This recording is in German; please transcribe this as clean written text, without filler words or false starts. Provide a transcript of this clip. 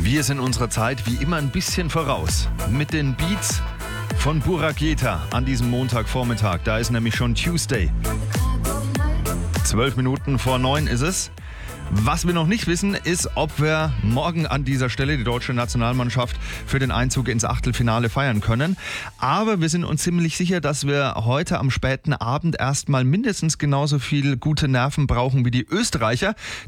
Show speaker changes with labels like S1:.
S1: Wir sind unserer Zeit wie immer ein bisschen voraus. Mit den Beats von Burak Yeta an diesem Montagvormittag. Da ist nämlich schon Tuesday. 12 Minuten vor 9 ist es. Was wir noch nicht wissen, ist, ob wir morgen an dieser Stelle die deutsche Nationalmannschaft für den Einzug ins Achtelfinale feiern können. Aber wir sind uns ziemlich sicher, dass wir heute am späten Abend erstmal mindestens genauso viel gute Nerven brauchen wie die Österreicher.